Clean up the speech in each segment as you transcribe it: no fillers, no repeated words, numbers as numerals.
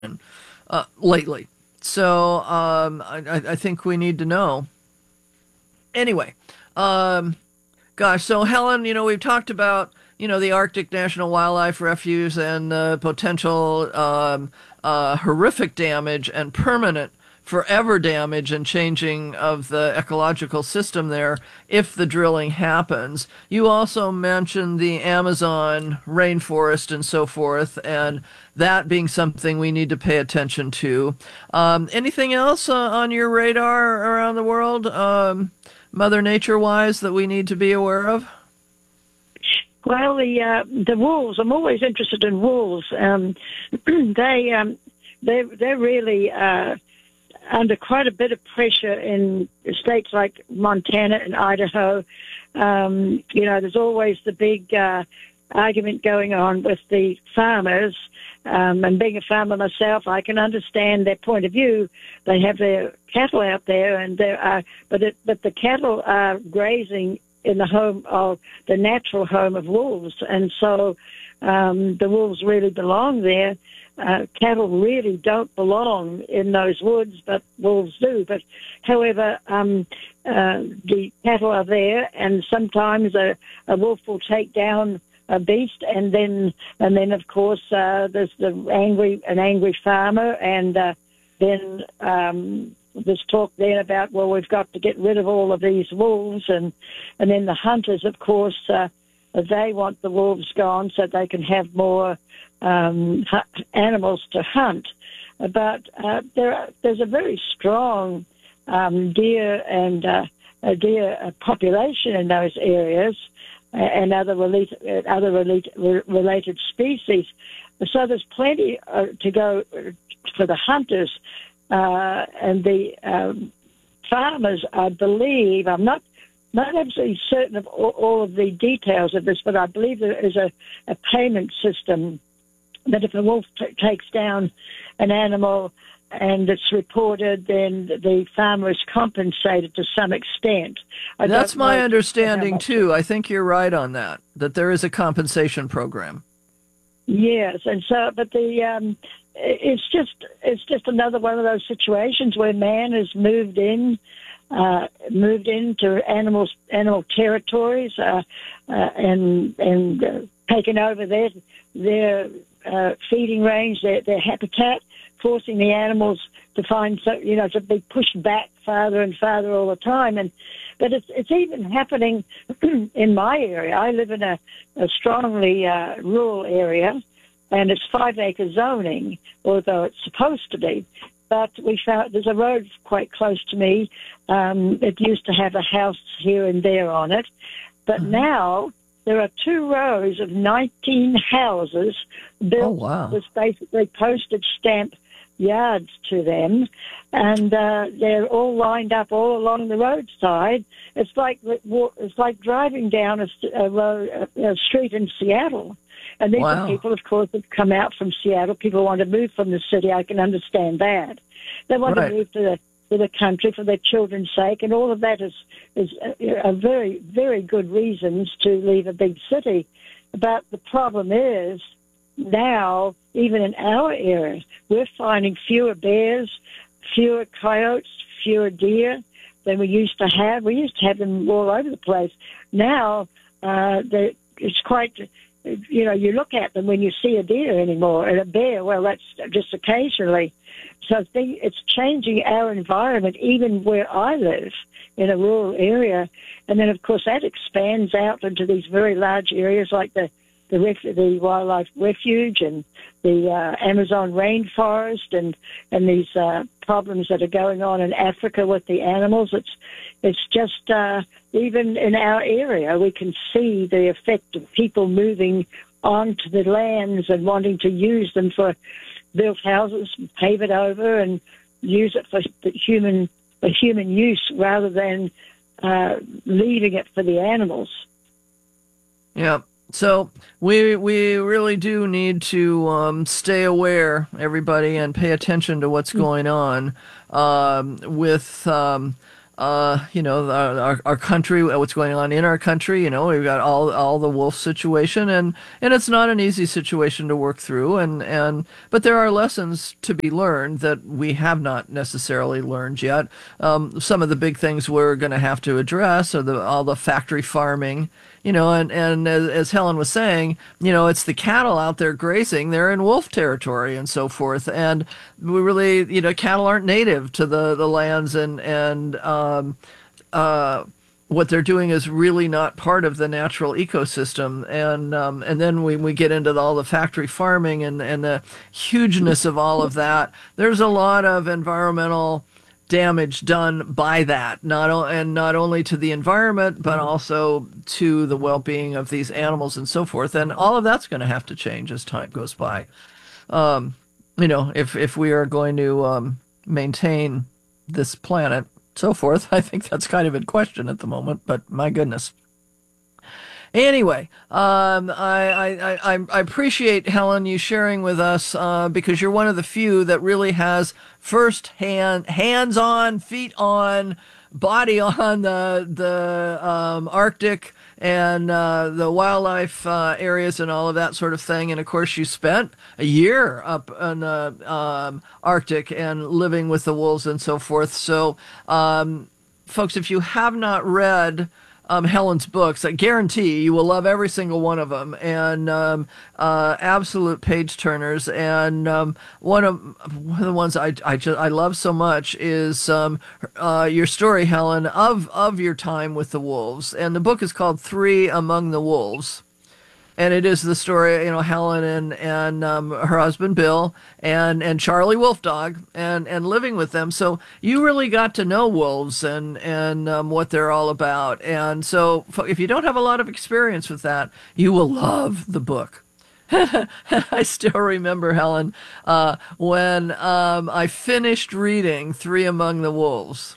lately. So I think we need to know. Anyway, um, gosh, so Helen, we've talked about, the Arctic National Wildlife Refuge and the potential horrific damage and permanent forever damage and changing of the ecological system there if the drilling happens. You also mentioned the Amazon rainforest and so forth, and that being something we need to pay attention to. Anything else on your radar around the world, Mother Nature wise, that we need to be aware of? Well, the wolves. I'm always interested in wolves. They're really under quite a bit of pressure in states like Montana and Idaho. There's always the big argument going on with the farmers. And being a farmer myself, I can understand their point of view. They have their cattle out there, and but the cattle are grazing in the home of the natural home of wolves, and so the wolves really belong there. Cattle really don't belong in those woods, but wolves do. But however, the cattle are there, and sometimes a wolf will take down a beast, and then of course there's an angry farmer, and then there's talk then about, well, we've got to get rid of all of these wolves, and then the hunters, of course, they want the wolves gone so they can have more animals to hunt. But there's a very strong deer and deer population in those areas, and other related species. So there's plenty to go for the hunters. And the farmers, I believe, I'm not absolutely certain of all of the details of this, but I believe there is a payment system that if a wolf takes down an animal and it's reported, then the farmer is compensated to some extent. That's my understanding, too. I think you're right on that there is a compensation program. Yes, and so, but it's just another one of those situations where man has moved into animal territories and taken over their feeding range, their habitat, forcing the animals to to be pushed back farther and farther all the time. But it's even happening in my area. I live in a strongly rural area, and it's 5-acre zoning, although it's supposed to be. But we found there's a road quite close to me. It used to have a house here and there on it, but now there are 2 rows of 19 houses built with basically postage stamp yards to them, and they're all lined up all along the roadside. It's like driving down a street in Seattle. And these are people, of course, that come out from Seattle. People want to move from the city. I can understand that. They want to move to the country for their children's sake, and all of that is a very, very good reasons to leave a big city. But the problem is now, even in our area, we're finding fewer bears, fewer coyotes, fewer deer than we used to have. We used to have them all over the place. Now, it's quite... you look at them when you see a deer anymore, and a bear, well, that's just occasionally. So I think it's changing our environment, even where I live in a rural area. And then, of course, that expands out into these very large areas like the wildlife refuge and the Amazon rainforest and these problems that are going on in Africa with the animals. It's just even in our area, we can see the effect of people moving onto the lands and wanting to use them for built houses, pave it over, and use it for human use rather than leaving it for the animals. Yeah. So we really do need to stay aware, everybody, and pay attention to what's going on with our country, what's going on in our country. We've got all the wolf situation, and it's not an easy situation to work through, but there are lessons to be learned that we have not necessarily learned yet. Some of the big things we're going to have to address are all the factory farming. And as Helen was saying, it's the cattle out there grazing. They're in wolf territory and so forth. And we really, cattle aren't native to the lands, and what they're doing is really not part of the natural ecosystem. And then we get into all the factory farming and the hugeness of all of that. There's a lot of environmental damage done by that, not only to the environment, but also to the well-being of these animals and so forth. And all of that's going to have to change as time goes by. If we are going to maintain this planet, so forth, I think that's kind of in question at the moment, but my goodness. Anyway, I appreciate, Helen, you sharing with us, because you're one of the few that really has firsthand, hands-on, feet-on, body on the Arctic and the wildlife areas and all of that sort of thing. And of course, you spent a year up in the Arctic and living with the wolves and so forth. So, folks, if you have not read Helen's books, I guarantee you will love every single one of them, and absolute page turners. And one of the ones I love so much is your story, Helen, of your time with the wolves. And the book is called Three Among the Wolves. And it is the story, Helen and her husband Bill and Charlie Wolf Dog and living with them. So you really got to know wolves and what they're all about. And so if you don't have a lot of experience with that, you will love the book. I still remember, Helen, when I finished reading Three Among the Wolves,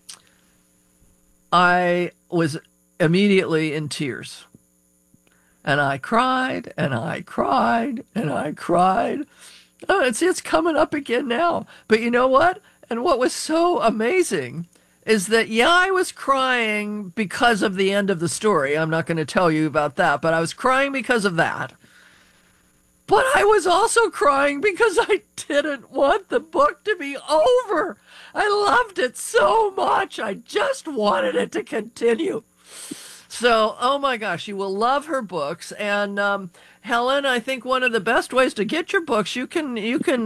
I was immediately in tears. And I cried, and I cried, and I cried. It's coming up again now. But you know what? And what was so amazing is that, I was crying because of the end of the story. I'm not going to tell you about that, but I was crying because of that. But I was also crying because I didn't want the book to be over. I loved it so much. I just wanted it to continue. So, oh my gosh, you will love her books. And Helen, I think one of the best ways to get your books, you can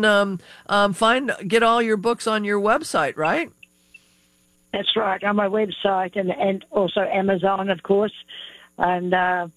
get all your books on your website, right? That's right, on my website and also Amazon, of course, and my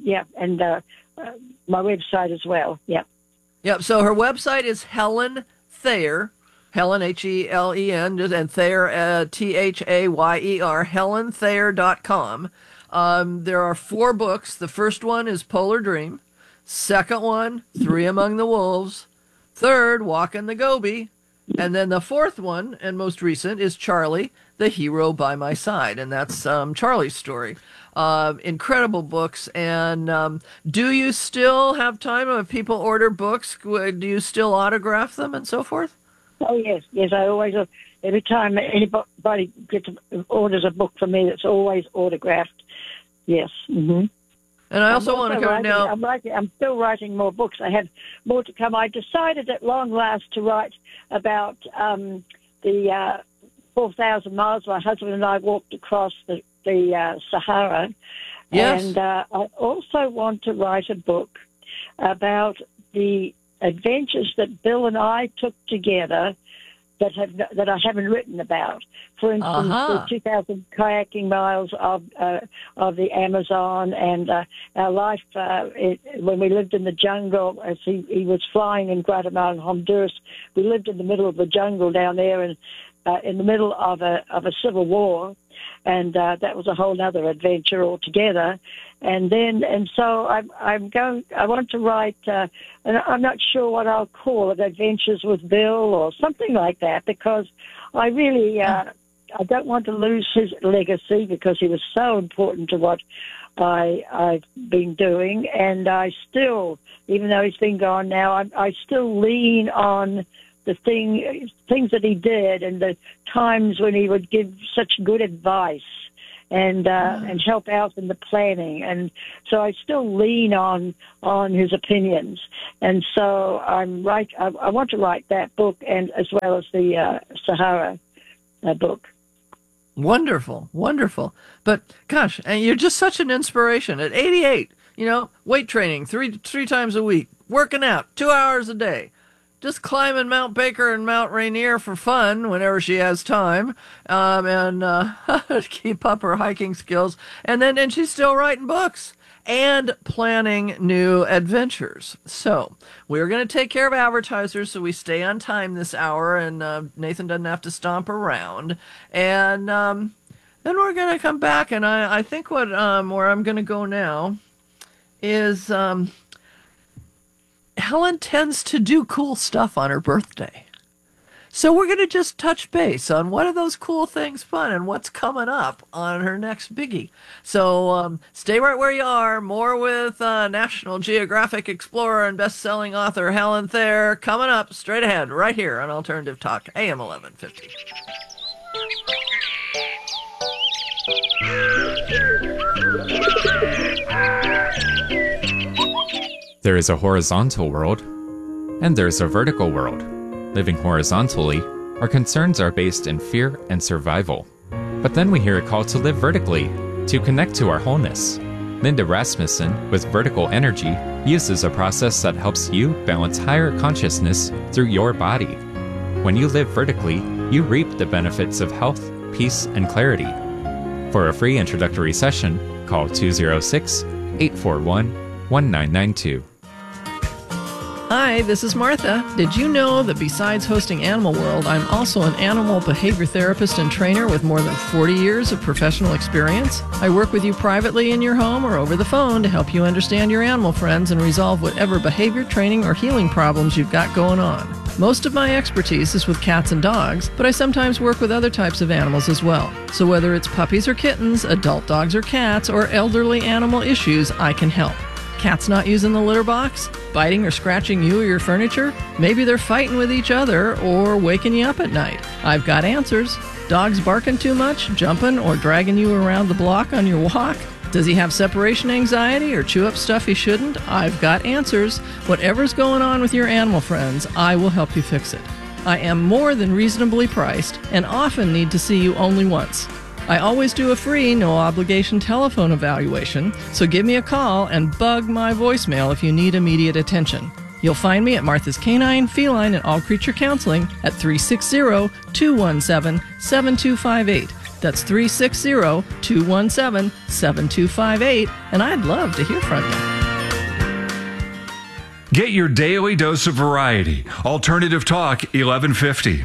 website as well. Yep. Yep. So her website is Helen Thayer. Helen, Helen, and Thayer, Thayer, HelenThayer.com. There are 4 books. The first one is Polar Dream. Second one, Three Among the Wolves. Third, Walking the Gobi. And then the fourth one, and most recent, is Charlie, the Hero by My Side. And that's Charlie's story. Incredible books. And do you still have time if people order books? Do you still autograph them and so forth? Oh, yes. Yes, I always, every time anybody orders a book from me, it's always autographed. Yes. Mm-hmm. And I also want to go now. I'm still writing more books. I have more to come. I decided at long last to write about the 4,000 miles my husband and I walked across the Sahara. Yes. And I also want to write a book about the adventures that Bill and I took together that I haven't written about. For instance, the 2,000 kayaking miles of the Amazon and our life when we lived in the jungle. As he was flying in Guatemala and Honduras, we lived in the middle of the jungle down there, and in the middle of a civil war, and that was a whole other adventure altogether. And so I want to write, and I'm not sure what I'll call it, Adventures with Bill or something like that, because I really, I don't want to lose his legacy because he was so important to what I've been doing. And I still, even though he's been gone now, I still lean on the things that he did and the times when he would give such good advice and help out in the planning. And so I still lean on his opinions. And so I want to write that book, and as well as the Sahara book. Wonderful, wonderful. But gosh, and you're just such an inspiration. At 88, weight training three times a week, working out 2 hours a day, just climbing Mount Baker and Mount Rainier for fun whenever she has time, and keep up her hiking skills. And she's still writing books and planning new adventures. So we're going to take care of advertisers so we stay on time this hour, and Nathan doesn't have to stomp around. And then we're going to come back, and I think where I'm going to go now is Helen tends to do cool stuff on her birthday. So we're going to just touch base on what are those cool things fun and what's coming up on her next biggie. So stay right where you are. More with National Geographic explorer and best-selling author Helen Thayer coming up straight ahead right here on Alternative Talk, AM 1150. There is a horizontal world, and there's a vertical world. Living horizontally, our concerns are based in fear and survival. But then we hear a call to live vertically, to connect to our wholeness. Linda Rasmussen, with Vertical Energy, uses a process that helps you balance higher consciousness through your body. When you live vertically, you reap the benefits of health, peace, and clarity. For a free introductory session, call 206-841-1992. Hi, this is Martha. Did you know that besides hosting Animal World, I'm also an animal behavior therapist and trainer with more than 40 years of professional experience? I work with you privately in your home or over the phone to help you understand your animal friends and resolve whatever behavior, training, or healing problems you've got going on. Most of my expertise is with cats and dogs, but I sometimes work with other types of animals as well. So whether it's puppies or kittens, adult dogs or cats, or elderly animal issues, I can help. Cats not using the litter box? Biting or scratching you or your furniture? Maybe they're fighting with each other or waking you up at night. I've got answers. Dogs barking too much, jumping, or dragging you around the block on your walk? Does he have separation anxiety or chew up stuff he shouldn't? I've got answers. Whatever's going on with your animal friends, I will help you fix it. I am more than reasonably priced and often need to see you only once. I always do a free, no-obligation telephone evaluation, so give me a call and bug my voicemail if you need immediate attention. You'll find me at Martha's Canine, Feline, and All Creature Counseling at 360-217-7258. That's 360-217-7258, and I'd love to hear from you. Get your daily dose of variety. Alternative Talk 1150.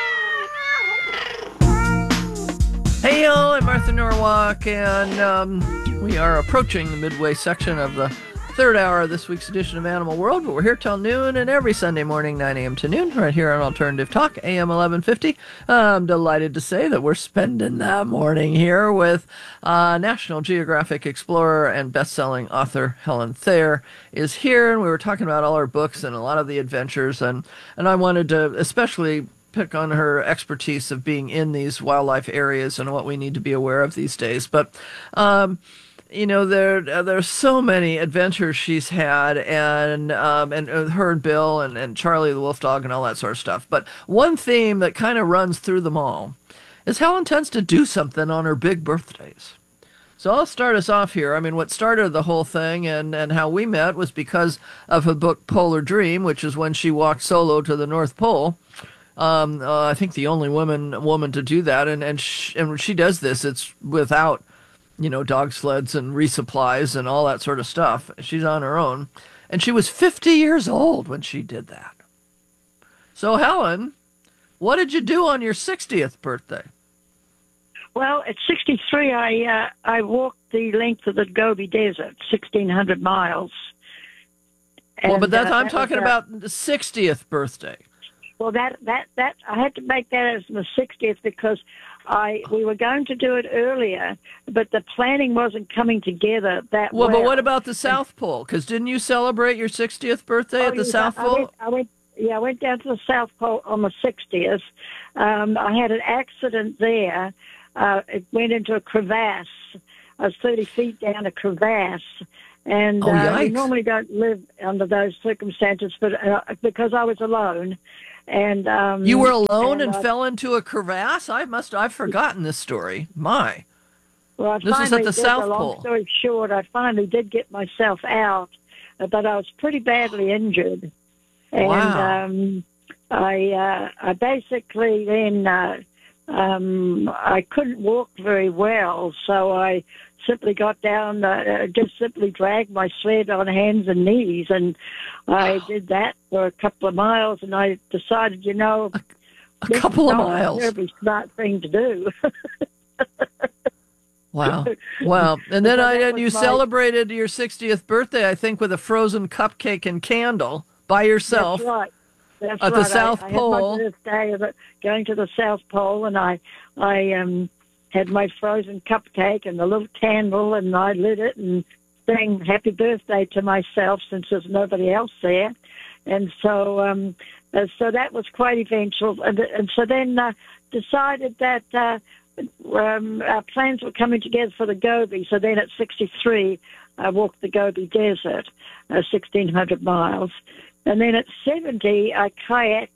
Hey, y'all, I'm Martha Norwalk, and we are approaching the midway section of the third hour of this week's edition of Animal World, but we're here till noon and every Sunday morning, 9 a.m. to noon, right here on Alternative Talk, AM 1150. I'm delighted to say that we're spending that morning here with National Geographic explorer and best-selling author Helen Thayer is here, and we were talking about all her books and a lot of the adventures, and I wanted to especially pick on her expertise of being in these wildlife areas and what we need to be aware of these days. But, there's so many adventures she's had, and her and Bill and Charlie the wolf dog and all that sort of stuff. But one theme that kind of runs through them all is Helen tends to do something on her big birthdays. So I'll start us off here. I mean, what started the whole thing and how we met was because of her book Polar Dream, which is when she walked solo to the North Pole. I think the only woman to do that, and she does this. It's without, dog sleds and resupplies and all that sort of stuff. She's on her own, and she was 50 years old when she did that. So Helen, what did you do on your 60th birthday? Well, at 63, I walked the length of the Gobi Desert, 1,600 miles. And, but I'm talking about the 60th birthday. Well, that I had to make that as the 60th because we were going to do it earlier, but the planning wasn't coming together that well. But what about the South Pole? Because didn't you celebrate your 60th birthday at the South Pole? I went down to the South Pole on the 60th. I had an accident there. It went into a crevasse. I was 30 feet down a crevasse. And we normally don't live under those circumstances, but because I was alone. And you were alone and fell into a crevasse? I've forgotten this story. My. Well, this was at the South Pole. Long story short, I finally did get myself out, but I was pretty badly injured. And wow. I basically then I couldn't walk very well, so I simply got down, just simply dragged my sled on hands and knees, and I did that for a couple of miles, and I decided, a couple of miles. This is not a terribly smart thing to do. Wow. And then you celebrated your 60th birthday, I think, with a frozen cupcake and candle by yourself. That's right. That's at right. the South Pole. I had my birthday of going to the South Pole, and I had my frozen cupcake and the little candle, and I lit it and sang happy birthday to myself since there's nobody else there. And so that was quite eventful. And so then decided that our plans were coming together for the Gobi. So then at 63, I walked the Gobi Desert, 1,600 miles. And then at 70, I kayaked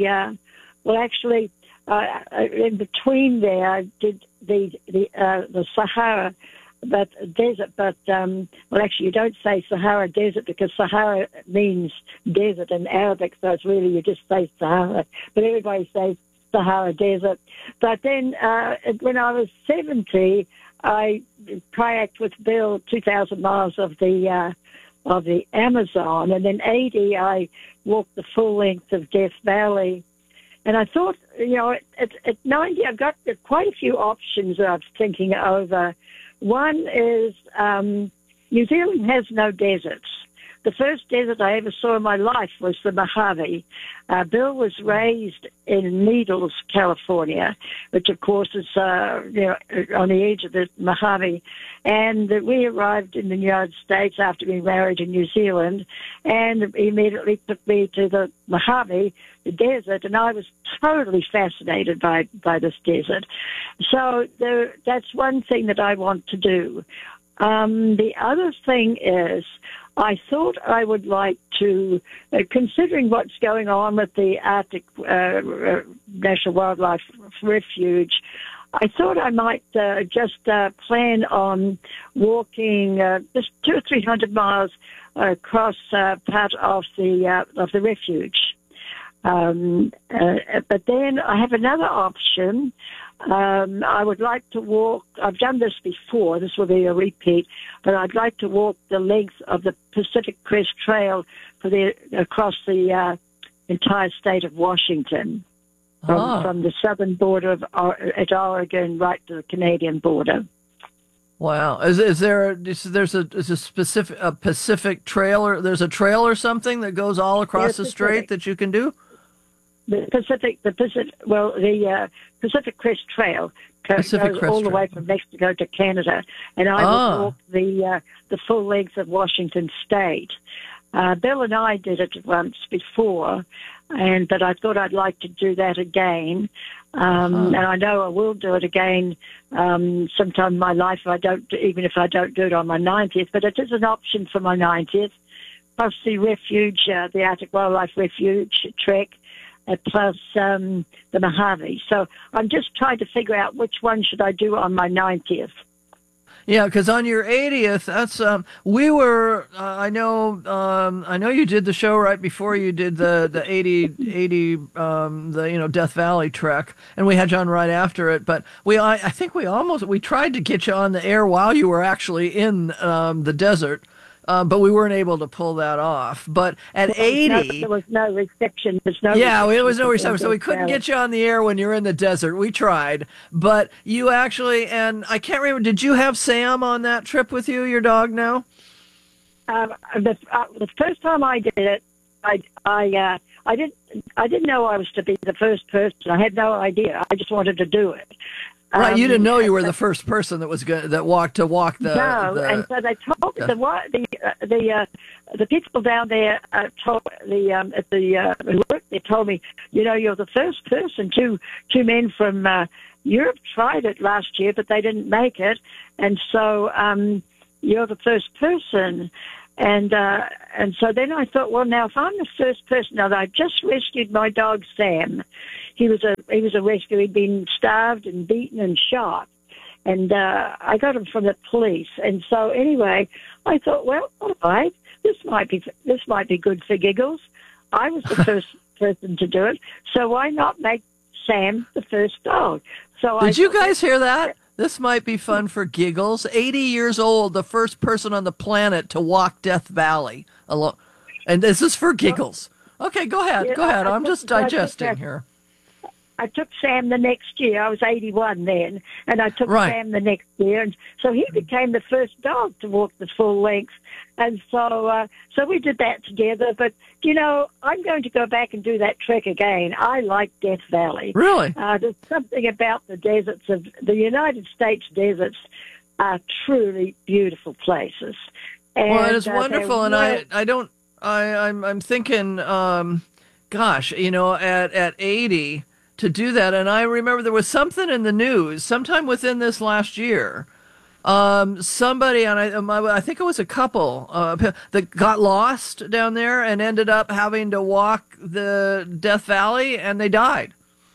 in between there, I did the Sahara desert, but actually you don't say Sahara Desert because Sahara means desert in Arabic, so it's really you just say Sahara, but everybody says Sahara Desert. But then when I was 70, I kayaked with Bill 2,000 miles of the Amazon, and then 80, I walked the full length of Death Valley. And I thought, at 90, I've got quite a few options that I'm thinking over. One is New Zealand has no deserts. The first desert I ever saw in my life was the Mojave. Bill was raised in Needles, California, which, of course, is on the edge of the Mojave. And we arrived in the United States after being married in New Zealand, and he immediately took me to the Mojave, the desert, and I was totally fascinated by this desert. So that's one thing that I want to do. The other thing is, I thought I would like to, considering what's going on with the Arctic National Wildlife Refuge, I thought I might just plan on walking just 200 or 300 miles across part of the refuge. But then I have another option. I would like to walk, I've done this before, this will be a repeat, but I'd like to walk the length of the Pacific Crest Trail across the entire state of Washington, from the southern border at Oregon right to the Canadian border. Wow. Is there a specific Pacific trail, or there's a trail or something that goes all across the strait that you can do? The Pacific Crest Trail goes all the way from Mexico to Canada, and I would walk the full length of Washington State. Bill and I did it once before, but I thought I'd like to do that again. And I know I will do it again sometime in my life, even if I don't do it on my 90th, but it is an option for my 90th, plus the refuge, the Arctic Wildlife Refuge trek, plus the Mojave. So I'm just trying to figure out which one should I do on my 90th. Yeah, because on your 80th, that's we were. I know you did the show right before you did the 80 Death Valley trek, and we had you on right after it. But I think we tried to get you on the air while you were actually in the desert. But we weren't able to pull that off. But at 80... there was no reception. There was no reception. So we couldn't get you on the air when you were in the desert. We tried. But you actually... And I can't remember, did you have Sam on that trip with you, your dog now? The first time I did it, I didn't know I was to be the first person. I had no idea. I just wanted to do it. Right, you didn't know you were the first person that was that walked the. No, and so they told the people down there told who worked there told me, you're the first person. Two men from Europe tried it last year, but they didn't make it, and so you're the first person. And so then I thought, well, now if I'm the first person, now I just rescued my dog Sam. He was a rescue. He'd been starved and beaten and shot, and I got him from the police. And so anyway, I thought, well, all right, this might be good for giggles. I was the first person to do it, so why not make Sam the first dog? So did you guys hear that? This might be fun for giggles. 80 years old, the first person on the planet to walk Death Valley alone. And this is for giggles. Okay, go ahead. Go ahead. I'm just digesting here. I took Sam the next year. I was 81 then, and I took Sam the next year, and so he became the first dog to walk the full length. And so we did that together. But I'm going to go back and do that trek again. I like Death Valley. Really? There's something about the deserts of the United States deserts are truly beautiful places. And, well, it is wonderful, and I'm thinking, gosh, at 80. To do that, and I remember there was something in the news sometime within this last year. Somebody, and I think it was a couple that got lost down there and ended up having to walk the Death Valley, and they died.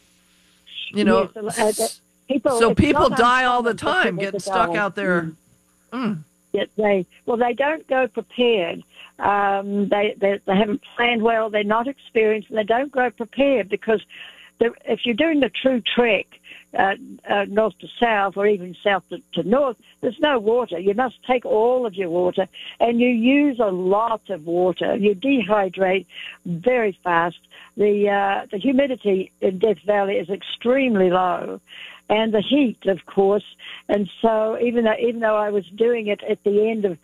Yes, people die all the time getting stuck out there. Yet they don't go prepared. They haven't planned well. They're not experienced, and they don't go prepared because. If you're doing the true trek, north to south or even south to north, there's no water. You must take all of your water, and you use a lot of water. You dehydrate very fast. The humidity in Death Valley is extremely low, and the heat, of course. And so even though I was doing it at the end of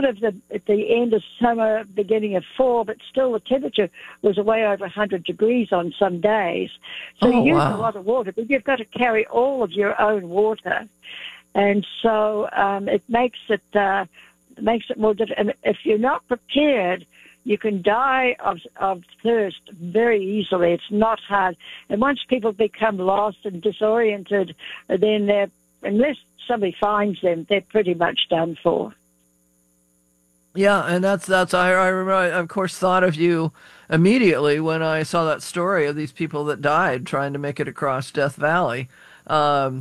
summer, beginning of fall, but still the temperature was way over 100 degrees on some days. So you use a lot of water, but you've got to carry all of your own water. And so it makes it more difficult. And if you're not prepared, you can die of thirst very easily. It's not hard. And once people become lost and disoriented, then unless somebody finds them, they're pretty much done for. Yeah, and that's I remember I, of course, thought of you immediately when I saw that story of these people that died trying to make it across Death Valley. And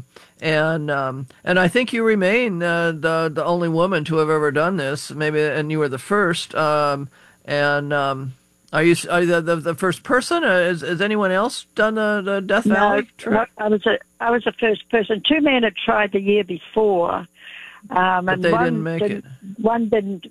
I think you remain the only woman to have ever done this, maybe, and you were the first. Are you the first person? Has anyone else done the Death Valley trip? No, I was the first person. Two men had tried the year before, but they didn't make it. One didn't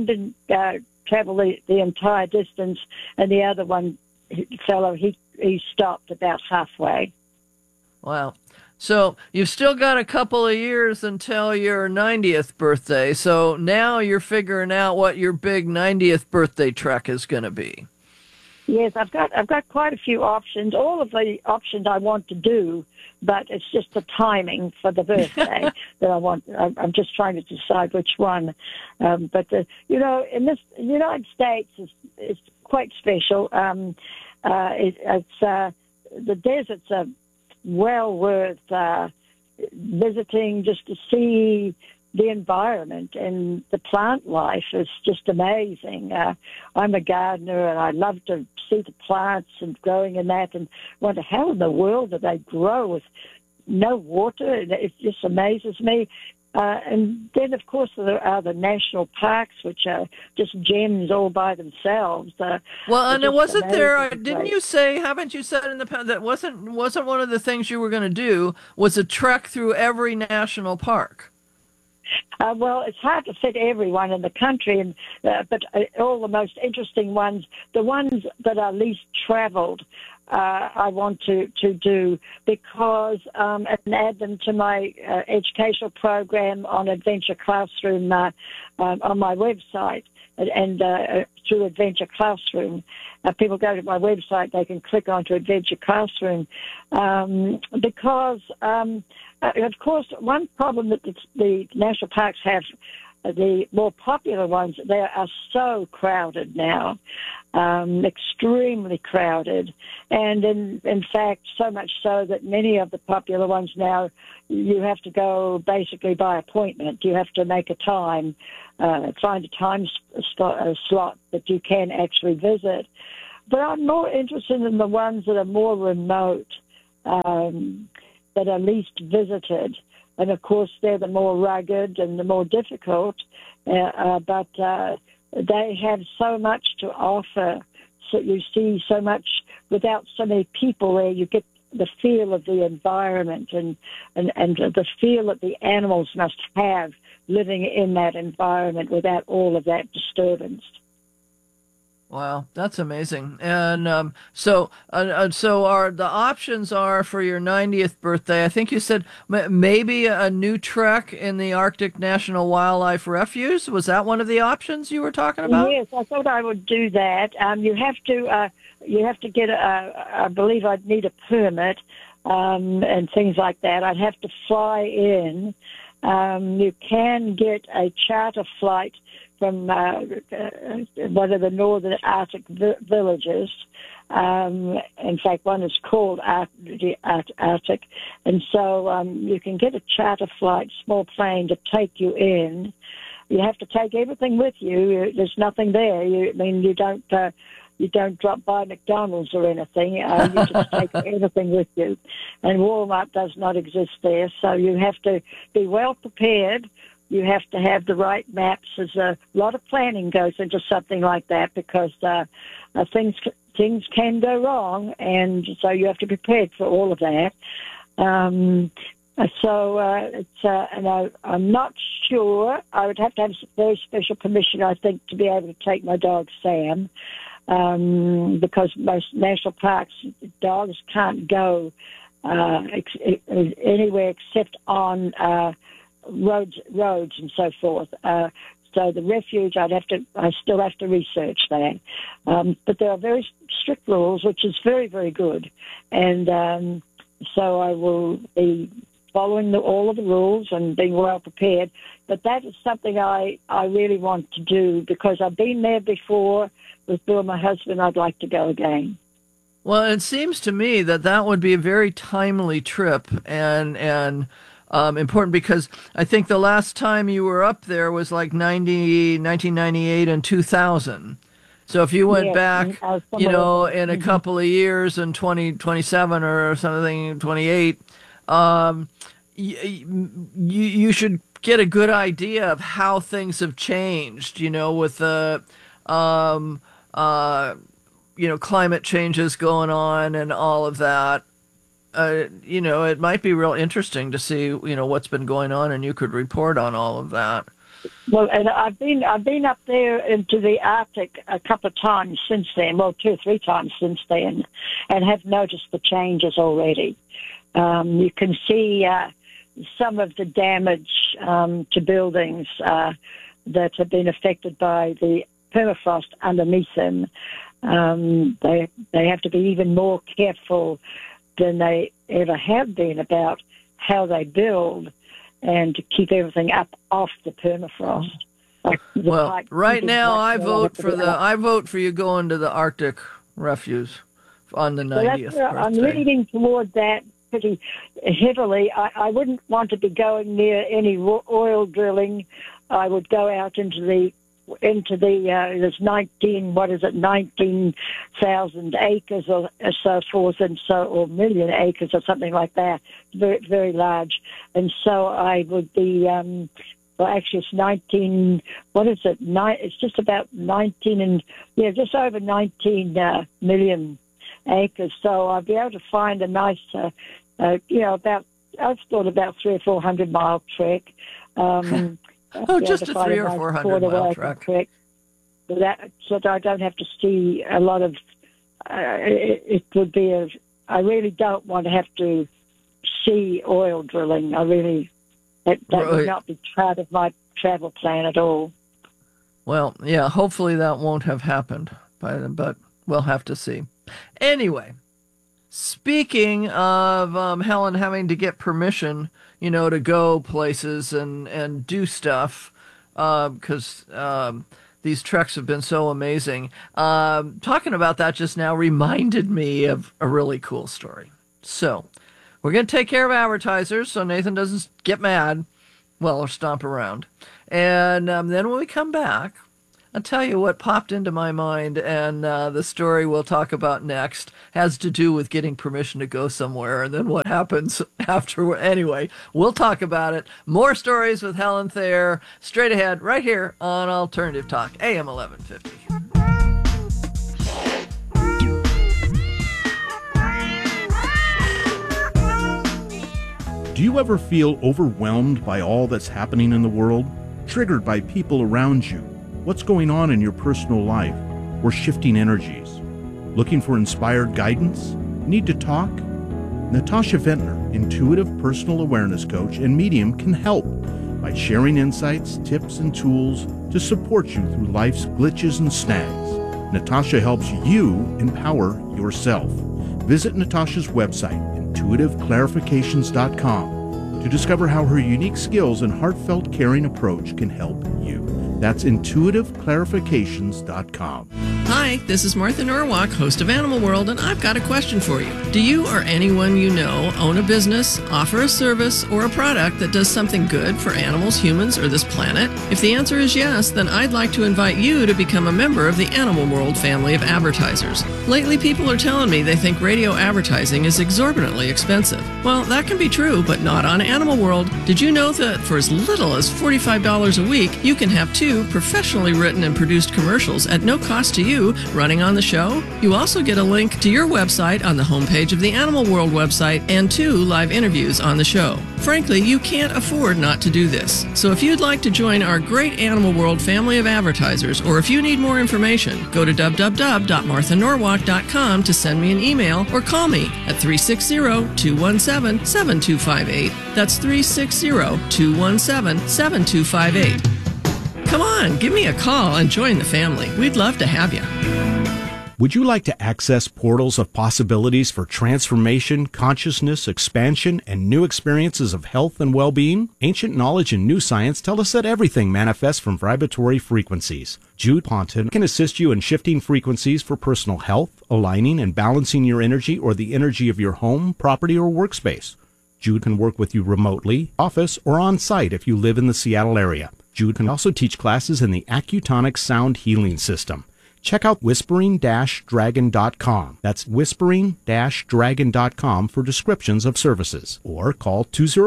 travel the entire distance, and the other fellow he stopped about halfway. Wow. So you've still got a couple of years until your 90th birthday. So now you're figuring out what your big 90th birthday trek is going to be. Yes, I've got quite a few options. All of the options I want to do, but it's just the timing for the birthday that I want. I'm just trying to decide which one. But in this United States is quite special. The deserts are well worth visiting just to see the environment, and the plant life is just amazing. I'm a gardener, and I love to see the plants and growing in that, and wonder how in the world do they grow with no water. It just amazes me. And then, of course, there are the national parks, which are just gems all by themselves. Well, and it wasn't there. Didn't you say? Haven't you said in the past that wasn't one of the things you were going to do was a trek through every national park? Well, it's hard to fit everyone in the country, but all the most interesting ones, the ones that are least traveled, I want to do because and add them to my educational program on Adventure Classroom on my website. through Adventure Classroom. People go to my website, they can click onto Adventure Classroom because, of course, one problem that the national parks have, the more popular ones, they are so crowded now, extremely crowded. And in fact, so much so that many of the popular ones now, you have to go basically by appointment. You have to make a time, find a time slot that you can actually visit. But I'm more interested in the ones that are more remote, that are least visited. And, of course, they're the more rugged and the more difficult, but they have so much to offer. So you see so much without so many people there. You get the feel of the environment and the feel that the animals must have living in that environment without all of that disturbance. Wow, that's amazing. And so are the options are for your 90th birthday? I think you said maybe a new trek in the Arctic National Wildlife Refuge. Was that one of the options you were talking about? Yes, I thought I would do that. You have to get I believe I'd need a permit and things like that. I'd have to fly in. You can get a charter flight from one of the northern Arctic villages. In fact, one is called Arctic. And so you can get a charter flight, small plane, to take you in. You have to take everything with you. There's nothing there. You don't drop by McDonald's or anything. You just take everything with you. And Walmart does not exist there, so you have to be well prepared. You have to have the right maps. There's a lot of planning goes into something like that because things can go wrong, and so you have to be prepared for all of that. And I'm not sure. I would have to have very special permission, I think, to be able to take my dog Sam, because most national parks, dogs can't go anywhere except on roads and so forth. So the refuge, I still have to research that. But there are very strict rules, which is very, very good. And so I will be following all of the rules and being well prepared. But that is something I really want to do because I've been there before with Bill, my husband. I'd like to go again. Well, it seems to me that would be a very timely trip and important because I think the last time you were up there was like 1998 and 2000. So if you went back, in a couple of years in 2027 or something, 28, you should get a good idea of how things have changed, with the, climate changes going on and all of that. It might be real interesting to see, what's been going on, and you could report on all of that. Well, and I've been up there into the Arctic a couple of times since then, 2 or 3 times since then, and have noticed the changes already. You can see some of the damage to buildings that have been affected by the permafrost underneath them. They have to be even more careful than they ever have been about how they build and to keep everything up off the permafrost. Well, right now I vote for you going to the Arctic Refuge on the 90th birthday. I'm leaning toward that pretty heavily. I wouldn't want to be going near any oil drilling. I would go out into the there's 19,000 acres or so forth, or million acres or something like that, very, very large. And so I would be, actually it's 19, it's just about 19 just over 19 million acres. So I'd be able to find a nice, I've thought about 300 or 400 mile trek. Just a 300 or 400 mile trek. So that I don't have to see a lot of. It would be I really don't want to have to see oil drilling. That would not be part of my travel plan at all. Well, yeah, hopefully that won't have happened, but we'll have to see. Anyway, speaking of Helen having to get permission, to go places and do stuff, because these treks have been so amazing. Talking about that just now reminded me of a really cool story. So, we're going to take care of advertisers so Nathan doesn't get mad, or stomp around. And then when we come back, I'll tell you what popped into my mind, and the story we'll talk about next has to do with getting permission to go somewhere, and then what happens after. Anyway, we'll talk about it. More stories with Helen Thayer straight ahead right here on Alternative Talk, AM 1150. Do you ever feel overwhelmed by all that's happening in the world? Triggered by people around you? What's going on in your personal life? Or shifting energies? Looking for inspired guidance? Need to talk? Natasha Ventnor, intuitive personal awareness coach and medium, can help by sharing insights, tips, and tools to support you through life's glitches and snags. Natasha helps you empower yourself. Visit Natasha's website, intuitiveclarifications.com, to discover how her unique skills and heartfelt caring approach can help you. That's intuitiveclarifications.com. Hi, this is Martha Norwalk, host of Animal World, and I've got a question for you. Do you or anyone you know own a business, offer a service, or a product that does something good for animals, humans, or this planet? If the answer is yes, then I'd like to invite you to become a member of the Animal World family of advertisers. Lately, people are telling me they think radio advertising is exorbitantly expensive. Well, that can be true, but not on Animal World. Did you know that for as little as $45 a week, you can have 2 professionally written and produced commercials at no cost to you running on the show? You also get a link to your website on the homepage of the Animal World website and 2 live interviews on the show. Frankly, you can't afford not to do this. So if you'd like to join our great Animal World family of advertisers, or if you need more information, go to www.marthanorwalk.com to send me an email or call me at 360-217-7258. That's 360-217-7258. Come on, give me a call and join the family. We'd love to have you. Would you like to access portals of possibilities for transformation, consciousness, expansion, and new experiences of health and well-being? Ancient knowledge and new science tell us that everything manifests from vibratory frequencies. Jude Ponton can assist you in shifting frequencies for personal health, aligning and balancing your energy or the energy of your home, property, or workspace. Jude can work with you remotely, office, or on-site if you live in the Seattle area. Jude can also teach classes in the Accutonic Sound Healing System. Check out whispering-dragon.com. That's whispering-dragon.com for descriptions of services. Or call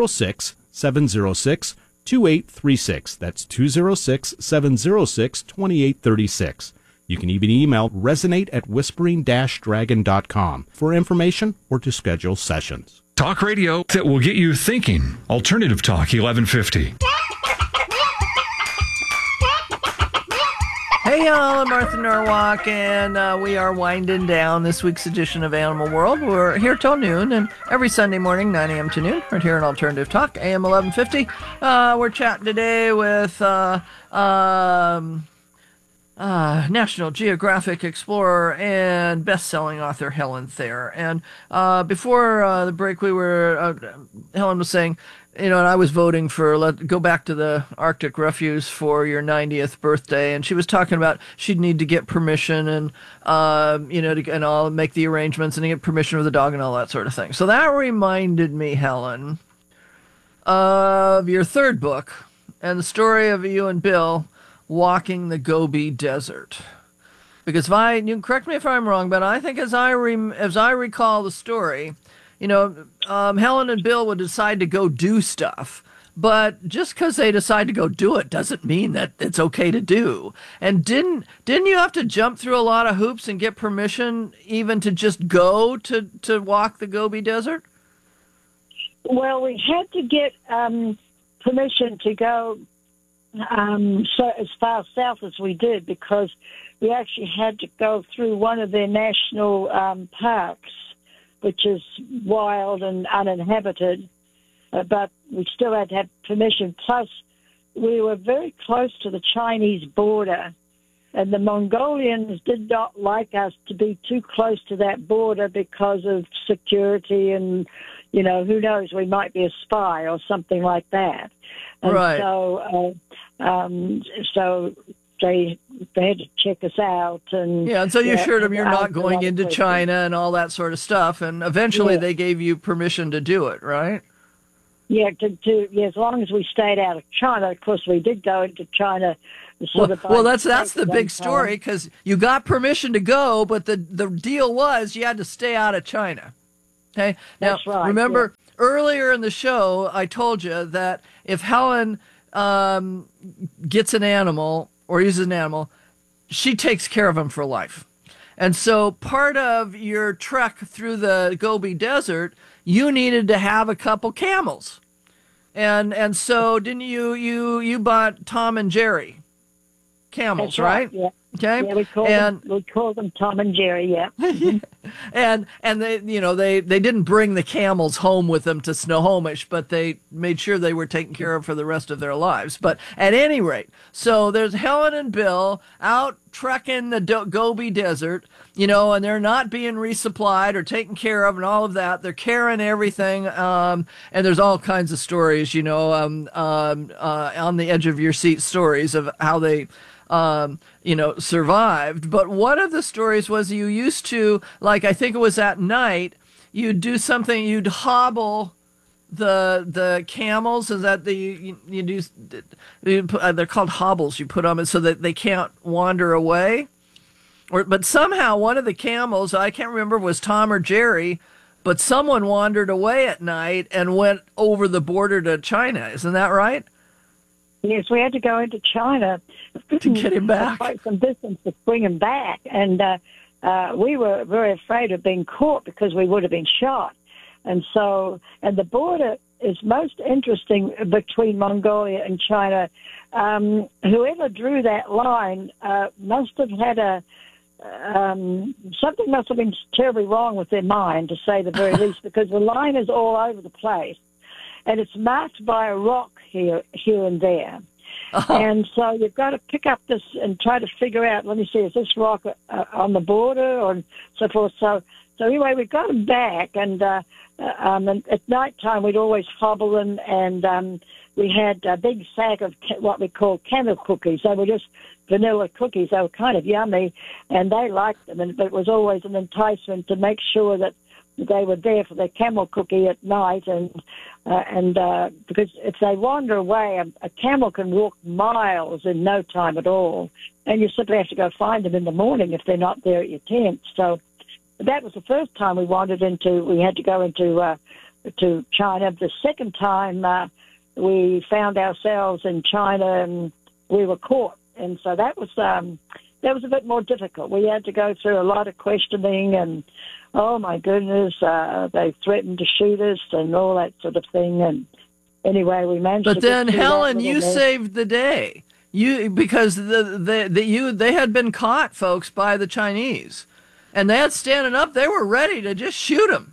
206-706-2836. That's 206-706-2836. You can even email resonate@whispering-dragon.com for information or to schedule sessions. Talk radio that will get you thinking. Alternative Talk 1150. Hey, y'all, I'm Martha Norwalk, and we are winding down this week's edition of Animal World. We're here till noon, and every Sunday morning, 9 a.m. to noon, right here on Alternative Talk, AM 1150. We're chatting today with National Geographic explorer and best-selling author Helen Thayer. And before the break, Helen was saying, and I was voting for go back to the Arctic Refuge for your 90th birthday, and she was talking about she'd need to get permission and and I'll make the arrangements and get permission with the dog and all that sort of thing. So that reminded me, Helen, of your 3rd book and the story of you and Bill walking the Gobi Desert. Because you can correct me if I'm wrong, but I think as I recall the story, Helen and Bill would decide to go do stuff, but just because they decide to go do it doesn't mean that it's okay to do. And didn't you have to jump through a lot of hoops and get permission even to just go to walk the Gobi Desert? Well, we had to get permission to go so as far south as we did, because we actually had to go through one of their national parks, which is wild and uninhabited, but we still had to have permission. Plus, we were very close to the Chinese border, and the Mongolians did not like us to be too close to that border because of security and, who knows, we might be a spy or something like that. And right. So they had to check us out. And so you assured them you're not going into China and all that sort of stuff, and eventually they gave you permission to do it, right? Yeah, as long as we stayed out of China. Of course, we did go into China. That's the big story, because you got permission to go, but the deal was you had to stay out of China. Okay, now that's right, remember earlier in the show I told you that if Helen gets an animal or uses an animal, she takes care of him for life. And so part of your trek through the Gobi Desert, you needed to have a couple camels. And so didn't you bought Tom and Jerry camels, that's right? Yeah. Okay. Yeah, we call them Tom and Jerry, yeah. and they they didn't bring the camels home with them to Snohomish, but they made sure they were taken care of for the rest of their lives. But at any rate, so there's Helen and Bill out trekking the Gobi Desert, and they're not being resupplied or taken care of and all of that. They're carrying everything, and there's all kinds of stories, on the edge of your seat stories of how they survived. But one of the stories was you used to, I think it was at night, you'd do something, you'd hobble the camels. Is that they're called hobbles you put on it so that they can't wander away? But somehow one of the camels, I can't remember if it was Tom or Jerry, but someone wandered away at night and went over the border to China. Isn't that right? Yes, we had to go into China to get him back. Quite some distance to bring him back, and we were very afraid of being caught because we would have been shot. And the border is most interesting between Mongolia and China. Whoever drew that line must have had something must have been terribly wrong with their mind, to say the very least, because the line is all over the place, and it's marked by a rock here and there. And so you've got to pick up this and try to figure out, let me see, is this rock on the border or so forth? So anyway, we got them back, and at night time we'd always hobble them, and we had a big sack of what we call camel cookies. They were just vanilla cookies. They were kind of yummy, and they liked them, but it was always an enticement to make sure that they were there for their camel cookie at night, and because if they wander away, a camel can walk miles in no time at all, and you simply have to go find them in the morning if they're not there at your tent. So that was the first time we had to go into to China. The second time we found ourselves in China and we were caught, and so that was a bit more difficult. We had to go through a lot of questioning, and oh my goodness, they threatened to shoot us and all that sort of thing. And anyway, we managed. But then, Helen, you saved the day. Because they had been caught, folks, by the Chinese, and they had standing up. They were ready to just shoot them.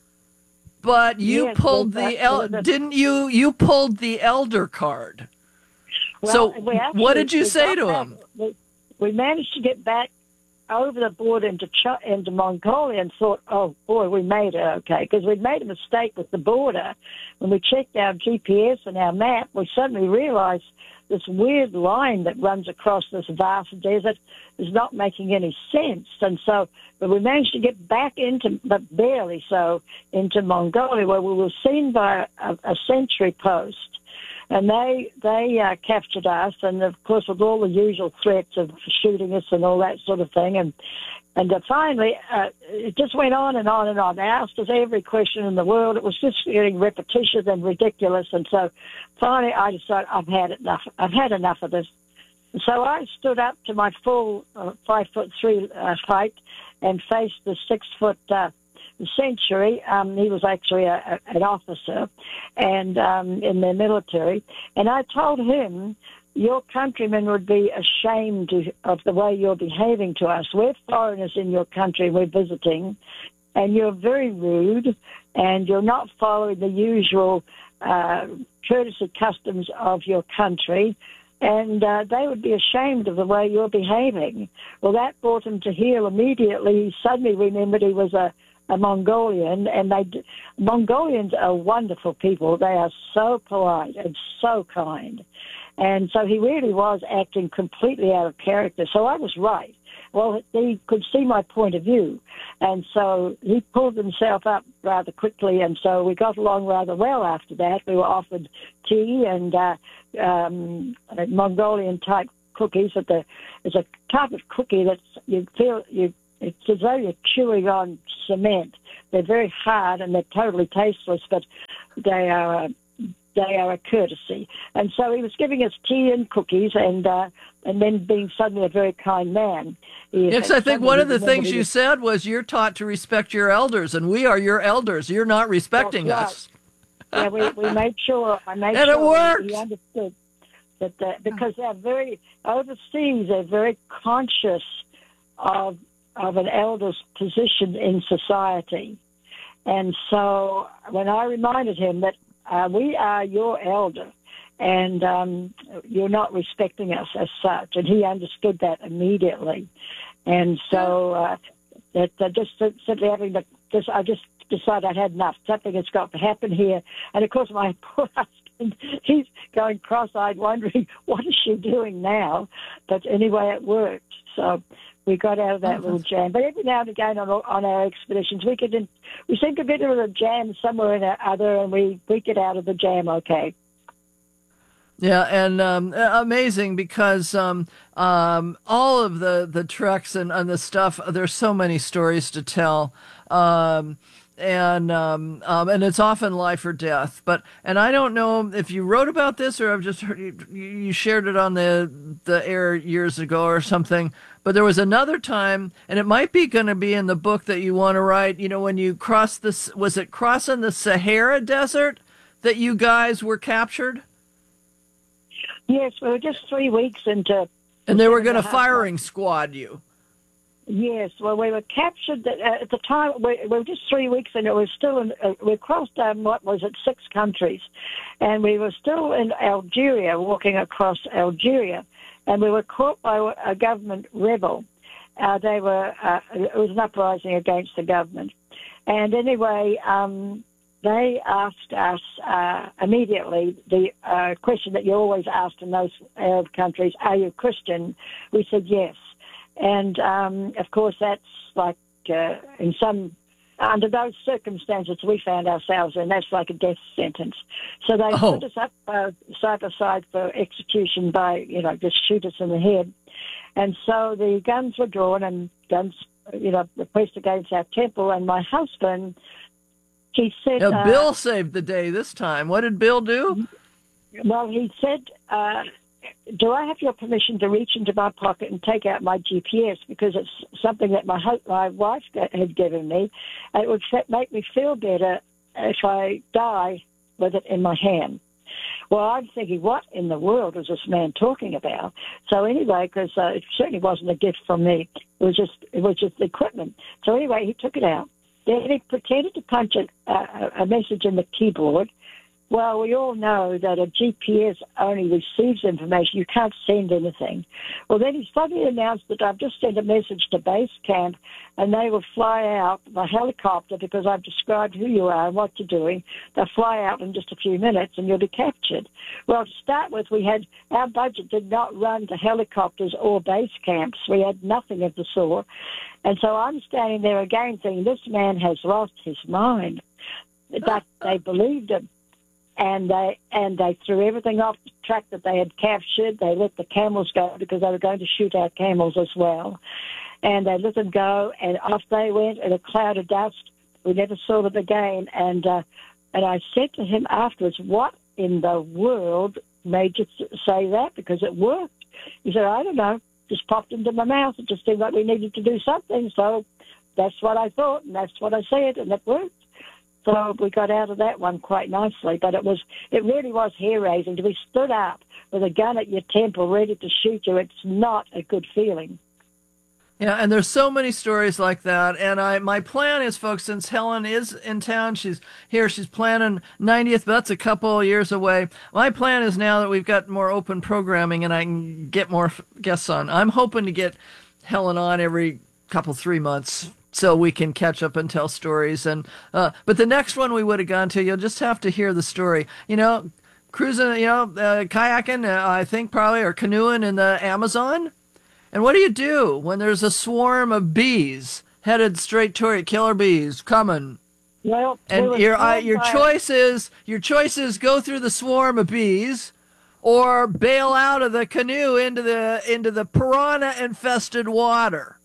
But you pulled didn't you? You pulled the elder card. Well, so what did you say to him? We managed to get back over the border into Mongolia and thought, oh, boy, we made it okay. Because we'd made a mistake with the border. When we checked our GPS and our map, we suddenly realized this weird line that runs across this vast desert is not making any sense. And so, but we managed to get back but barely so, into Mongolia, where we were seen by a sentry post. And they captured us, and of course with all the usual threats of shooting us and all that sort of thing. And finally, it just went on and on and on. They asked us every question in the world. It was just getting repetitious and ridiculous. And so finally I decided I've had enough. I've had enough of this. And so I stood up to my full 5'3" height and faced the 6-foot sentry. He was actually an officer and in the military. And I told him, your countrymen would be ashamed of the way you're behaving to us. We're foreigners in your country. We're visiting. and you're very rude, and you're not following the usual courtesy customs of your country, and they would be ashamed of the way you're behaving. Well, that brought him to heel immediately. He suddenly remembered he was a Mongolian, and Mongolians are wonderful people. They are so polite and so kind. And so he really was acting completely out of character. So I was right. Well, he could see my point of view. And so he pulled himself up rather quickly, and so we got along rather well after that. We were offered tea and Mongolian-type cookies. It's a type of cookie that it's as though you're chewing on cement. They're very hard and they're totally tasteless, but they are a courtesy. And so he was giving us tea and cookies, and then being suddenly a very kind man. Yes, I think one of the things you said was you're taught to respect your elders, and we are your elders. You're not respecting us. Yeah, we made sure. And it worked. He understood that because they're very overseas. They're very conscious of an elder's position in society, and so when I reminded him that we are your elder, and you're not respecting us as such, and he understood that immediely. And so just simply having I just decided I'd had enough. Something has got to happen here. And of course, my poor husband, he's going cross-eyed, wondering what is she doing now. But anyway, it worked. So we got out of that little jam. But every now and again on our expeditions, we seem to get into a jam somewhere or other, and we get out of the jam okay. Yeah, and amazing because all of the treks and the stuff, there's so many stories to tell. And it's often life or death. And I don't know if you wrote about this or I've just heard you shared it on the air years ago or something. But there was another time, and it might be going to be in the book that you want to write. You know, when you crossing the Sahara Desert that you guys were captured? Yes, we were just 3 weeks into. And they were going to firing squad you. Yes, well, we were captured at the time. We were just 3 weeks in. It was still we crossed 6 countries, and we were still in Algeria, walking across Algeria, and we were caught by a government rebel. It was an uprising against the government, and anyway, they asked us immediately the question that you always asked in those Arab countries: "Are you Christian?" We said yes. And, of course, that's like under those circumstances we found ourselves in, that's like a death sentence. So they put us up side by side for execution by, just shoot us in the head. And so the guns were drawn and guns, were pressed against our temple. And my husband, he said... Now, Bill saved the day this time. What did Bill do? Well, he said... do I have your permission to reach into my pocket and take out my GPS, because it's something that my wife had given me, and it would make me feel better if I die with it in my hand. Well, I'm thinking, what in the world is this man talking about? So anyway, because it certainly wasn't a gift from me, it was just equipment. So anyway, he took it out. Then he pretended to punch a message in the keyboard. Well, we all know that a GPS only receives information. You can't send anything. Well, then he suddenly announced that I've just sent a message to base camp, and they will fly out by helicopter because I've described who you are and what you're doing. They'll fly out in just a few minutes, and you'll be captured. Well, to start with, our budget did not run to helicopters or base camps. We had nothing of the sort. And so I'm standing there again thinking, this man has lost his mind. But they believed him. And they threw everything off the track that they had captured. They let the camels go because they were going to shoot our camels as well. And they let them go, and off they went in a cloud of dust. We never saw them again. And I said to him afterwards, what in the world made you say that? Because it worked. He said, I don't know. Just popped into my mouth. It just seemed like we needed to do something. So that's what I thought, and that's what I said, and it worked. So we got out of that one quite nicely, but it really was hair-raising. To be stood up with a gun at your temple ready to shoot you, it's not a good feeling. Yeah, and there's so many stories like that. And my plan is, folks, since Helen is in town, she's here, she's planning 90th, but that's a couple of years away. My plan is now that we've got more open programming and I can get more guests on, I'm hoping to get Helen on every couple, 3 months so we can catch up and tell stories. And but the next one we would have gone to, you'll just have to hear the story. Cruising, kayaking, I think probably, or canoeing in the Amazon. And what do you do when there's a swarm of bees headed straight toward you, killer bees coming? Well, and your choice is go through the swarm of bees, or bail out of the canoe into the piranha infested water.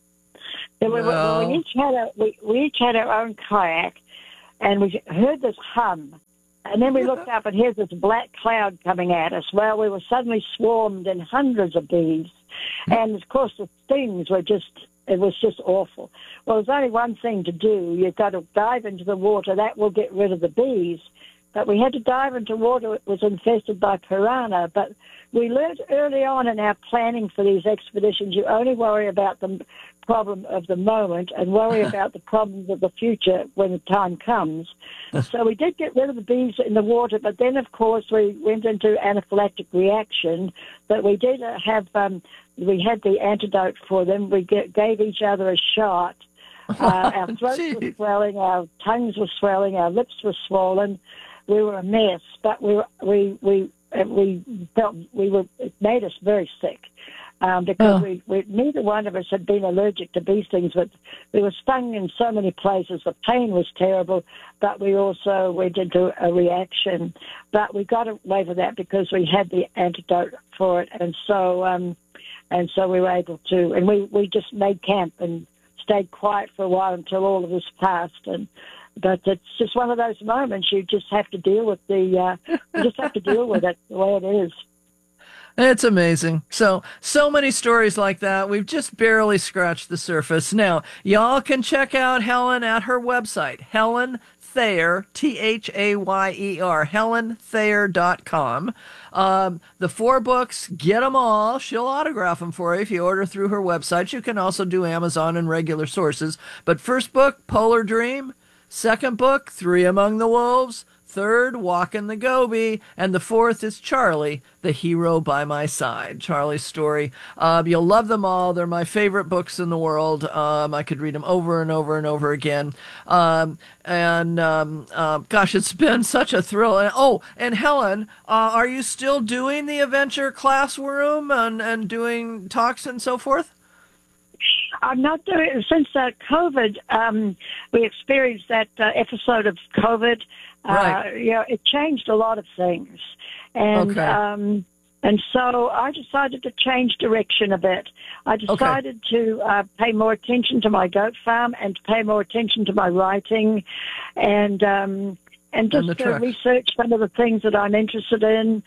We each had our own kayak, and we heard this hum. And then we looked up, and here's this black cloud coming at us. Well, we were suddenly swarmed in hundreds of bees. And, of course, the stings it was just awful. Well, there's only one thing to do. You've got to dive into the water. That will get rid of the bees. But we had to dive into water that was infested by piranha. But we learned early on in our planning for these expeditions, you only worry about the problem of the moment and worry about the problems of the future when the time comes. So we did get rid of the bees in the water, but then, of course, we went into anaphylactic reaction. But we did have, we had the antidote for them. We gave each other a shot. Our throats were swelling, our tongues were swelling, our lips were swollen. We were a mess, but it made us very sick. Because neither one of us had been allergic to bee stings, but we were stung in so many places. The pain was terrible, but we also went into a reaction. But we got away with that because we had the antidote for it, and so we were able to. And we just made camp and stayed quiet for a while until all of this passed. But it's just one of those moments you just have to deal with you just have to deal with it the way it is. It's amazing. So many stories like that. We've just barely scratched the surface. Now, y'all can check out Helen at her website, Helen Thayer, Thayer, HelenThayer.com. The 4 books, get them all. She'll autograph them for you if you order through her website. You can also do Amazon and regular sources. But first book, Polar Dream. Second book, Three Among the Wolves. Third, Walking the Gobi. And the fourth is Charlie, the Hero by My Side. Charlie's story. You'll love them all. They're my favorite books in the world. I could read them over and over and over again. Gosh, it's been such a thrill. And Helen, are you still doing the adventure classroom and doing talks and so forth? I'm not doing it since COVID. We experienced that episode of COVID. Right. It changed a lot of things, and so I decided to change direction a bit. I decided to pay more attention to my goat farm and to pay more attention to my writing, and just research some of the things that I'm interested in.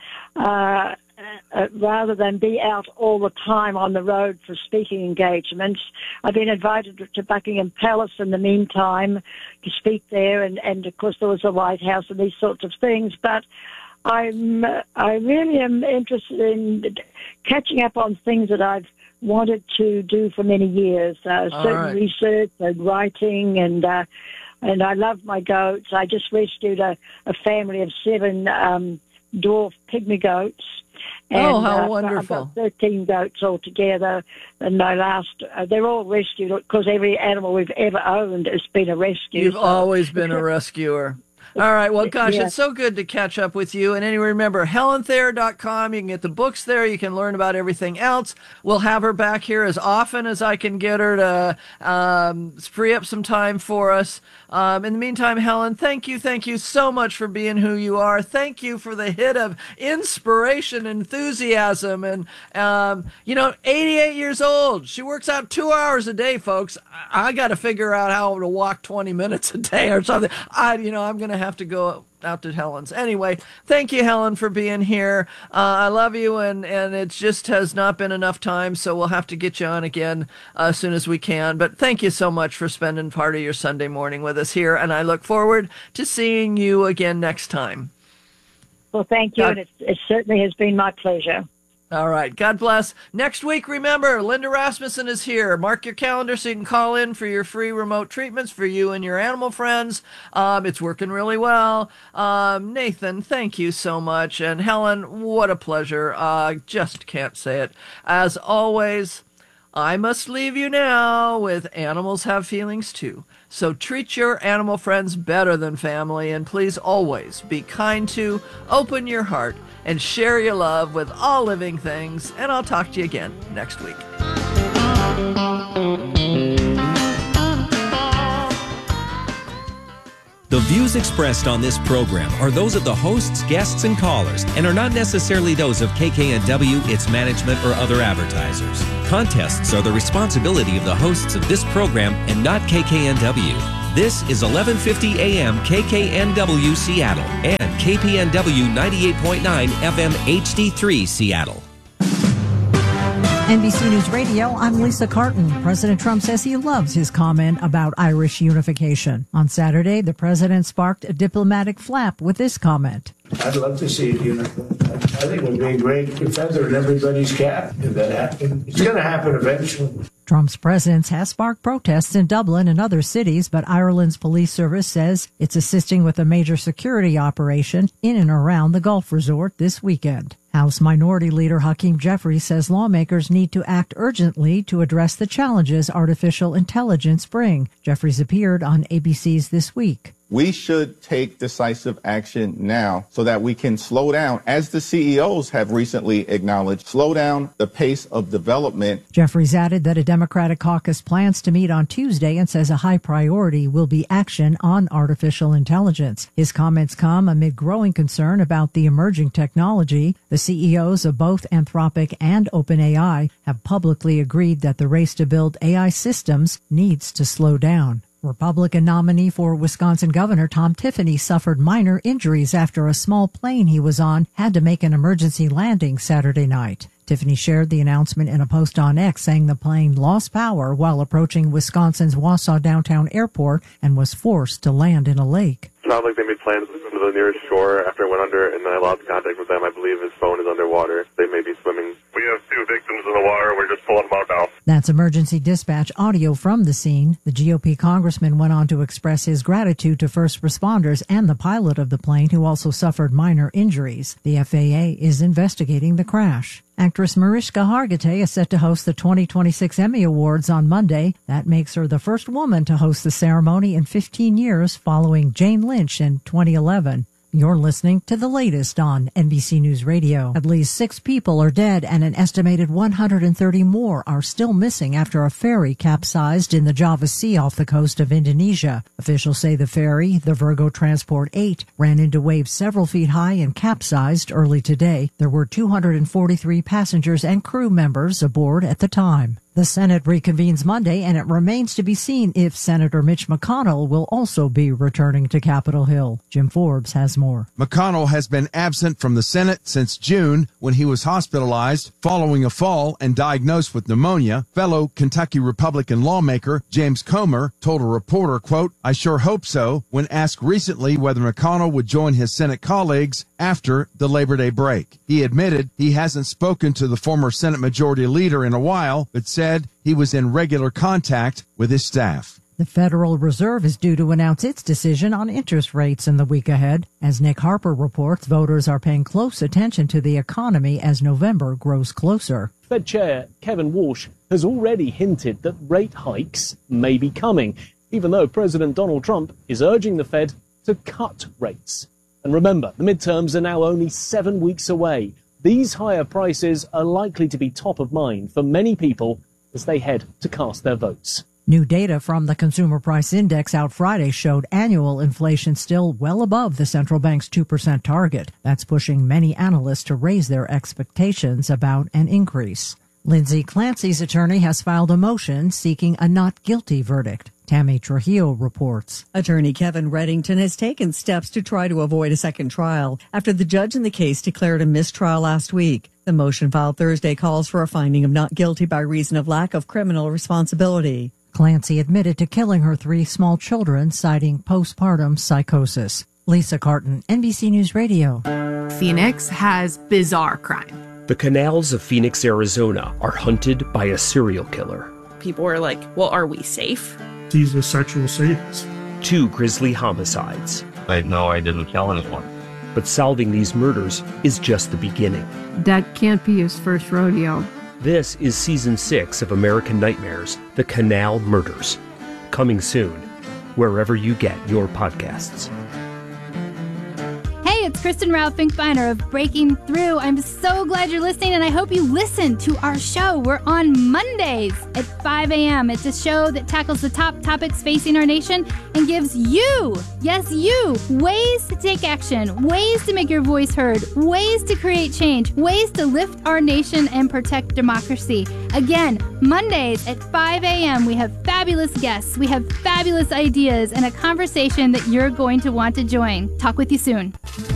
Rather than be out all the time on the road for speaking engagements. I've been invited to Buckingham Palace in the meantime to speak there, and of course there was the White House and these sorts of things. But I really am interested in catching up on things that I've wanted to do for many years, research and writing, and I love my goats. I just rescued a family of 7 dwarf pygmy goats. And, how wonderful. I've got 13 goats altogether, and they're all rescued because every animal we've ever owned has been a rescue. You've always been a rescuer. All right. Well, gosh, It's so good to catch up with you. And anyway, remember, HelenThayer.com. You can get the books there. You can learn about everything else. We'll have her back here as often as I can get her to free up some time for us. In the meantime, Helen, thank you so much for being who you are. Thank you for the hit of inspiration, enthusiasm, and 88 years old. She works out 2 hours a day, folks. I got to figure out how to walk 20 minutes a day or something. I'm going to have to go out to Helen's. Anyway, thank you, Helen, for being here. I love you, and it just has not been enough time, so we'll have to get you on again as soon as we can. But thank you so much for spending part of your Sunday morning with us here, and I look forward to seeing you again next time. Well, thank you, and it certainly has been my pleasure. All right. God bless. Next week, remember, Linda Rasmussen is here. Mark your calendar so you can call in for your free remote treatments for you and your animal friends. It's working really well. Nathan, thank you so much. And Helen, what a pleasure. Just can't say it. As always, I must leave you now with animals have feelings too. So treat your animal friends better than family, and please always be kind to, open your heart, and share your love with all living things. And I'll talk to you again next week. The views expressed on this program are those of the hosts, guests, and callers, and are not necessarily those of KKNW, its management, or other advertisers. Contests are the responsibility of the hosts of this program and not KKNW. This is 1150 AM KKNW Seattle and KPNW 98.9 FM HD3 Seattle. NBC News Radio, I'm Lisa Carton. President Trump says he loves his comment about Irish unification. On Saturday, the president sparked a diplomatic flap with this comment. I'd love to see it unified. I think it would be a great feather in everybody's cap if that happened. It's going to happen eventually. Trump's presence has sparked protests in Dublin and other cities, but Ireland's police service says it's assisting with a major security operation in and around the golf resort this weekend. House Minority Leader Hakeem Jeffries says lawmakers need to act urgently to address the challenges artificial intelligence bring. Jeffries appeared on ABC's This Week. We should take decisive action now so that we can slow down, as the CEOs have recently acknowledged, slow down the pace of development. Jeffries added that a Democratic caucus plans to meet on Tuesday and says a high priority will be action on artificial intelligence. His comments come amid growing concern about the emerging technology. The CEOs of both Anthropic and OpenAI have publicly agreed that the race to build AI systems needs to slow down. Republican nominee for Wisconsin Governor Tom Tiffany suffered minor injuries after a small plane he was on had to make an emergency landing Saturday night. Tiffany shared the announcement in a post on X, saying the plane lost power while approaching Wisconsin's Wausau downtown airport and was forced to land in a lake. It's not like they made plans to swim to the nearest shore after it went under, and I lost contact with them. I believe his phone is underwater. They may be swimming. We have 2 victims in the water. We're just pulling them out now. That's emergency dispatch audio from the scene. The GOP congressman went on to express his gratitude to first responders and the pilot of the plane, who also suffered minor injuries. The FAA is investigating the crash. Actress Mariska Hargitay is set to host the 2026 Emmy Awards on Monday. That makes her the first woman to host the ceremony in 15 years, following Jane Lynch in 2011. You're listening to the latest on NBC News Radio. At least 6 people are dead and an estimated 130 more are still missing after a ferry capsized in the Java Sea off the coast of Indonesia. Officials say the ferry, the Virgo Transport 8, ran into waves several feet high and capsized early today. There were 243 passengers and crew members aboard at the time. The Senate reconvenes Monday, and it remains to be seen if Senator Mitch McConnell will also be returning to Capitol Hill. Jim Forbes has more. McConnell has been absent from the Senate since June, when he was hospitalized following a fall and diagnosed with pneumonia. Fellow Kentucky Republican lawmaker James Comer told a reporter, quote, "I sure hope so," when asked recently whether McConnell would join his Senate colleagues after the Labor Day break. He admitted he hasn't spoken to the former Senate Majority Leader in a while, but said he was in regular contact with his staff. The Federal Reserve is due to announce its decision on interest rates in the week ahead. As Nick Harper reports, voters are paying close attention to the economy as November grows closer. Fed Chair Kevin Walsh has already hinted that rate hikes may be coming, even though President Donald Trump is urging the Fed to cut rates. And remember, the midterms are now only 7 weeks away. These higher prices are likely to be top of mind for many people as they head to cast their votes. New data from the Consumer Price Index out Friday showed annual inflation still well above the central bank's 2% target. That's pushing many analysts to raise their expectations about an increase. Lindsay Clancy's attorney has filed a motion seeking a not guilty verdict. Tammy Trujillo reports. Attorney Kevin Reddington has taken steps to try to avoid a second trial after the judge in the case declared a mistrial last week. The motion filed Thursday calls for a finding of not guilty by reason of lack of criminal responsibility. Clancy admitted to killing her 3 small children, citing postpartum psychosis. Lisa Carton, NBC News Radio. Phoenix has bizarre crime. The canals of Phoenix, Arizona are hunted by a serial killer. People were like, well, are we safe? He's a sexual sadist. 2 grisly homicides. I know I didn't kill anyone. But solving these murders is just the beginning. That can't be his first rodeo. This is Season 6 of American Nightmares, The Canal Murders. Coming soon, wherever you get your podcasts. Hey, it's Kristen Rao Finkbeiner of Breaking Through. I'm so glad you're listening, and I hope you listen to our show. We're on Mondays at 5 a.m. It's a show that tackles the top topics facing our nation and gives you, yes, you, ways to take action, ways to make your voice heard, ways to create change, ways to lift our nation and protect democracy. Again, Mondays at 5 a.m. We have fabulous guests, we have fabulous ideas, and a conversation that you're going to want to join. Talk with you soon.